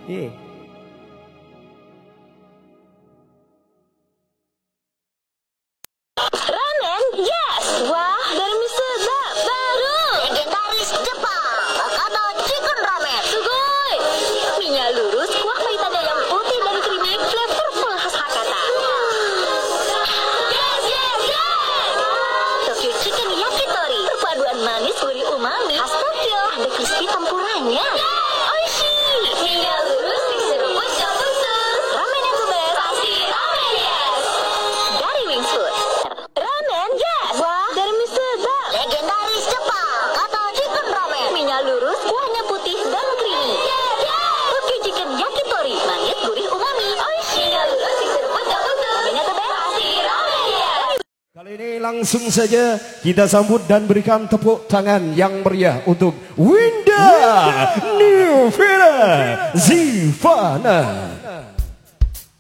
Iya. Ramen, yes. Wah, dari sedap baru. Legendaris Jepang, Hakata Chicken Ramen. Sugoi. Minyak lurus, kuah hitam yang putih dan creamy, flavorful khas Hakata. Yes, yes, yes. Tokyo Chicken Yakitori, perpaduan manis gurih umami khas Tokyo. Ada crispy tempuranya. Oishi. Minyak lurus diseruput khusus. Ramen yang the best pasti ramen yes. Dari Wings Food. Ramen yes. Wah, dari mie sedap. Legendaris Jepang, Hakata Chicken Ramen. Minyak lurus, kuahnya putih dan creamy. Tokyo Chicken Yakitori, manis gurih umami. Oishi. Minyak lurus diseruput khusus. Ramennya the best pasti ramen yes. Kali ini langsung saja kita sambut dan berikan tepuk tangan yang meriah untuk Winda New Vera Zivana.